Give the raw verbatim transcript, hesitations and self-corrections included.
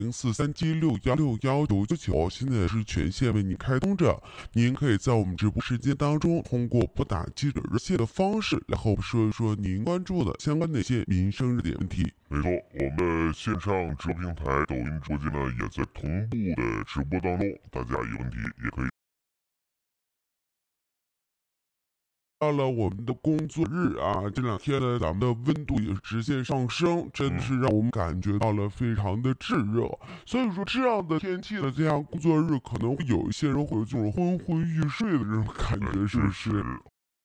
零四三七六幺六幺九九九，现在是全线为您开通着。您可以在我们直播时间当中，通过拨打记者热线的方式，然后说一说您关注的相关的一些民生热点问题。 没错，我们的线上直播平台抖音直播间呢，也在同步的直播当中，大家有问题也可以。 到了我们的工作日啊，这两天呢，咱们的温度也是直线上升，真的是让我们感觉到了非常的炙热。所以说，这样的天气的这样工作日，可能会有一些人会有这种昏昏欲睡的这种感觉，是不是？